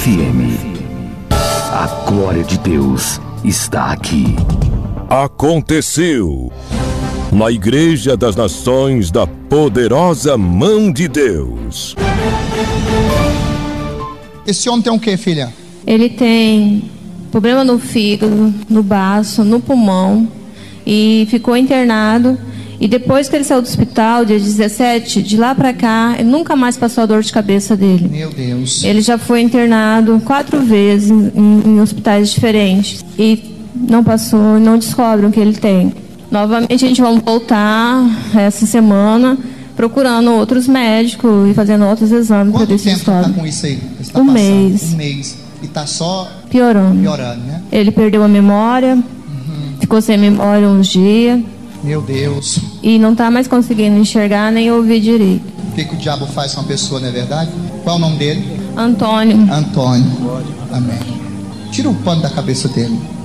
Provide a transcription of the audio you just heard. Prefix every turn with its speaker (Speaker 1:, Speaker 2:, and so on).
Speaker 1: FM. A glória de Deus está aqui.
Speaker 2: Aconteceu na Igreja das Nações da Poderosa Mão de Deus.
Speaker 3: Esse homem tem o que, filha?
Speaker 4: Ele tem problema no fígado, no baço, no pulmão e ficou internado. E depois que ele saiu do hospital, dia 17, de lá pra cá, ele nunca mais passou a dor de cabeça dele.
Speaker 3: Meu Deus.
Speaker 4: Ele já foi internado 4 vezes em hospitais diferentes e não passou, não descobrem o que ele tem. Novamente a gente vai voltar essa semana procurando outros médicos e fazendo outros exames para ver se
Speaker 3: descobre. Quanto tempo tá com isso aí? Tá
Speaker 4: mês.
Speaker 3: Um mês. E tá só
Speaker 4: piorando,
Speaker 3: né?
Speaker 4: Ele perdeu a memória, ficou sem memória uns dias.
Speaker 3: Meu Deus.
Speaker 4: E não está mais conseguindo enxergar nem ouvir direito.
Speaker 3: O que o diabo faz com uma pessoa, não é verdade? Qual é o nome dele?
Speaker 4: Antônio.
Speaker 3: Antônio. Amém. Tira o pano da cabeça dele.